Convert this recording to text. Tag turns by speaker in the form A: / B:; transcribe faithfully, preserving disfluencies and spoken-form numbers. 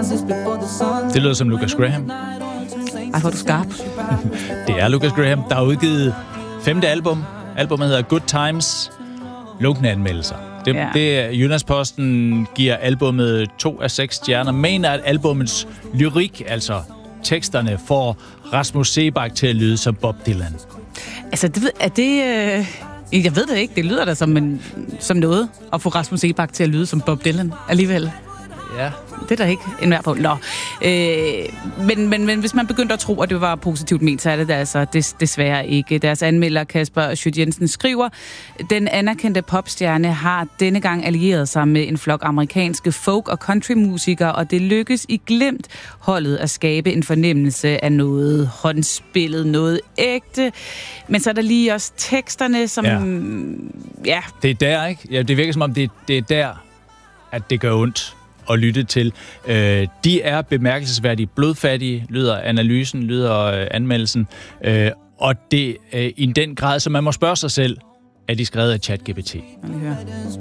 A: Det lyder som Lucas Graham.
B: Ej, hvor er du skarp.
A: Det er Lucas Graham, der har udgivet femte album. Albumet hedder Good Times. Lunkende anmeldelser. Det, ja. det Jyllandsposten giver albumet to af seks stjerner. Mener, at albumets lyrik, altså teksterne, får Rasmus Seebach til at lyde som Bob Dylan.
B: Altså, det, er det... Øh... Jeg ved det ikke. Det lyder da som, en, som noget at få Rasmus Seebach til at lyde som Bob Dylan alligevel.
A: Ja.
B: Det er der ikke en værd på. Nå. Øh, men, men, men hvis man begyndte at tro, at det var positivt ment, så er det altså des, desværre ikke. Deres anmelder Kasper Schødt Jensen skriver, den anerkendte popstjerne har denne gang allieret sig med en flok amerikanske folk- og countrymusikere, og det lykkes i glimt holdet at skabe en fornemmelse af noget håndspillet, noget ægte. Men så er der lige også teksterne, som... Ja. ja.
A: Det er der, ikke? Ja, det virker som om, det, det er der, at det gør ondt at lytte til. Øh, de er bemærkelsesværdigt blodfattige, lyder analysen, lyder øh, anmeldelsen, øh, og det øh, i den grad, så man må spørge sig selv, er de skrevet af ChatGPT?